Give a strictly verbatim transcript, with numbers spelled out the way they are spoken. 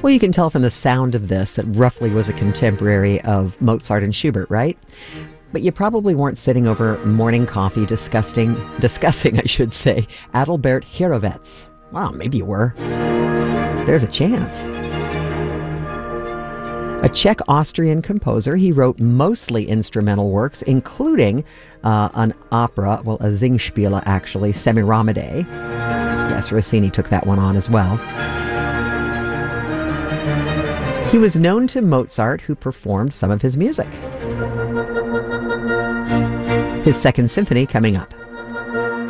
Well, you can tell from the sound of this that roughly was a contemporary of Mozart and Schubert, right? But you probably weren't sitting over morning coffee discussing, discussing, I should say, Adalbert Hierovitz. Well, maybe you were. There's a chance. A Czech-Austrian composer, he wrote mostly instrumental works, including uh, an opera, well, a Singspiele actually, Semiramide. Yes, Rossini took that one on as well. He was known to Mozart, who performed some of his music. His Second Symphony coming up.